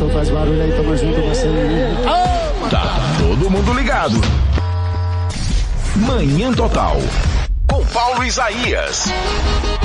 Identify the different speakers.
Speaker 1: Então faz barulho aí, tamo junto, Marcelinho.
Speaker 2: Tá todo mundo ligado. Manhã Total. Com Paulo Isaías.